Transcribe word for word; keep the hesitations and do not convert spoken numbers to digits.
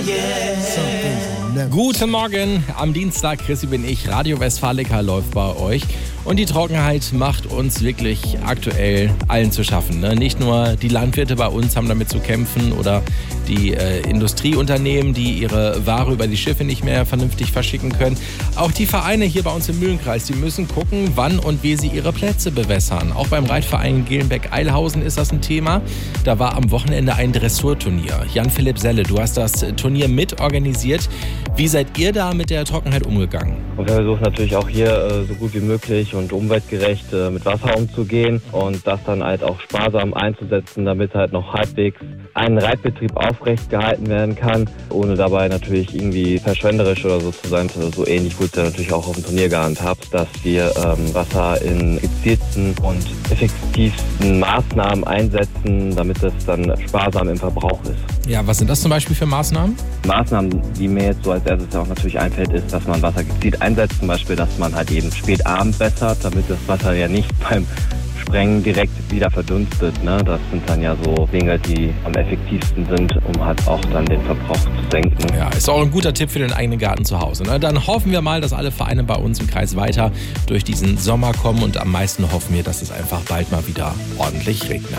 Guten Morgen, am Dienstag, Chrissy bin ich, Radio Westfalica läuft bei euch und die Trockenheit macht uns wirklich aktuell allen zu schaffen. Ne? Nicht nur die Landwirte bei uns haben damit zu kämpfen oder die äh, Industrieunternehmen, die ihre Ware über die Schiffe nicht mehr vernünftig verschicken können. Auch die Vereine hier bei uns im Mühlenkreis, die müssen gucken, wann und wie sie ihre Plätze bewässern. Auch beim Reitverein Gelenbeck-Eilhausen ist das ein Thema. Da war am Wochenende ein Dressurturnier. Jan-Philipp Selle, du hast das Turnier mitorganisiert. Wie seid ihr da mit der Trockenheit umgegangen? Und wir versuchen natürlich auch hier äh, so gut wie möglich und umweltgerecht äh, mit Wasser umzugehen und das dann halt auch sparsam einzusetzen, damit halt noch halbwegs ein Reitbetrieb aufrecht gehalten werden kann, ohne dabei natürlich irgendwie verschwenderisch oder so zu sein. So ähnlich wurde es ja natürlich auch auf dem Turnier gehandhabt, dass wir ähm, Wasser in gezielten und effektivsten Maßnahmen einsetzen, damit es dann sparsam im Verbrauch ist. Ja, was sind das zum Beispiel für Maßnahmen? Maßnahmen, die mir jetzt so als erstes auch natürlich einfällt, ist, dass man Wasser gezielt einsetzt. Zum Beispiel, dass man halt eben spät abends wässert, damit das Wasser ja nicht beim Sprengen direkt wieder verdunstet. Ne? Das sind dann ja so Dinge, die am effektivsten sind, um halt auch dann den Verbrauch zu senken. Ja, ist auch ein guter Tipp für den eigenen Garten zu Hause. Ne? Dann hoffen wir mal, dass alle Vereine bei uns im Kreis weiter durch diesen Sommer kommen und am meisten hoffen wir, dass es einfach bald mal wieder ordentlich regnet.